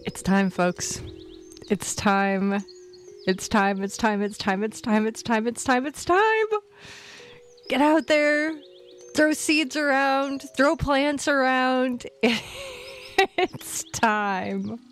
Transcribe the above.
It's time, folks. It's time. It's time. It's time. It's time. It's time. It's time. It's time. It's time. Get out there. Throw seeds around. Throw plants around. It's time.